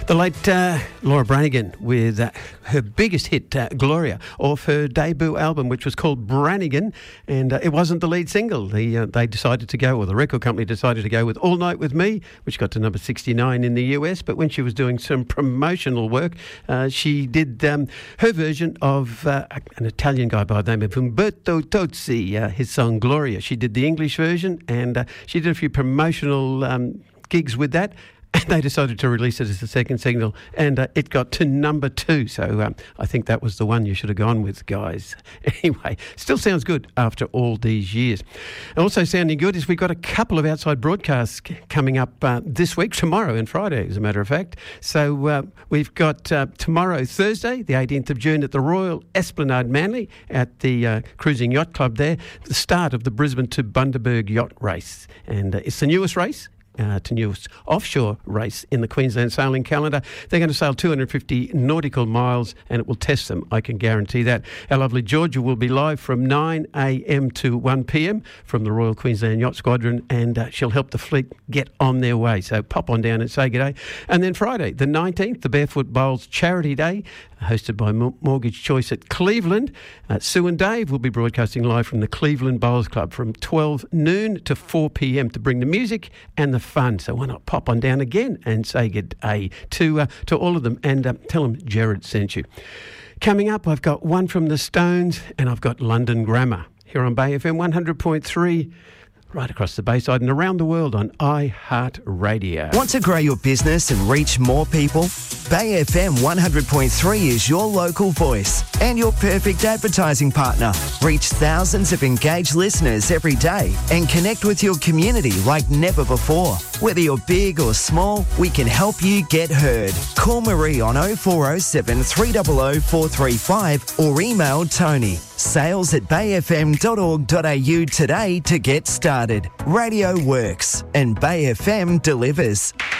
The late Laura Branigan with her biggest hit, Gloria, off her debut album, which was called Branigan, and it wasn't the lead single. They decided to go, or the record company decided to go with All Night With Me, which got to number 69 in the US, but when she was doing some promotional work, she did her version of an Italian guy by the name of Umberto Tozzi, his song Gloria. She did the English version, and she did a few promotional gigs with that. And they decided to release it as the second single, and it got to number 2. So I think that was the one you should have gone with, guys. Anyway, still sounds good after all these years. Also sounding good is we've got a couple of outside broadcasts coming up this week, tomorrow and Friday, as a matter of fact. So we've got tomorrow, Thursday, the 18th of June, at the Royal Esplanade Manly at the Cruising Yacht Club there, the start of the Brisbane to Bundaberg Yacht Race. And it's the newest race. To newest offshore race in the Queensland sailing calendar. They're going to sail 250 nautical miles, and it will test them, I can guarantee that. Our lovely Georgia will be live from 9 a.m. to 1 p.m. from the Royal Queensland Yacht Squadron, and she'll help the fleet get on their way. So pop on down and say good day. And then Friday, the 19th, the Barefoot Bowls Charity Day, hosted by Mortgage Choice at Cleveland. Sue and Dave will be broadcasting live from the Cleveland Bowls Club from 12 noon to 4 p.m. to bring the music and the fun. So why not pop on down again and say good day to all of them, and tell them Jared sent you. Coming up, I've got one from the Stones, and I've got London Grammar here on Bay FM 100.3. right across the Bayside and around the world on iHeartRadio. Want to grow your business and reach more people? Bay FM 100.3 is your local voice and your perfect advertising partner. Reach thousands of engaged listeners every day and connect with your community like never before. Whether you're big or small, we can help you get heard. Call Marie on 0407 300 435 or email Tony. sales@bayfm.org.au today to get started. Radio works and Bay FM delivers.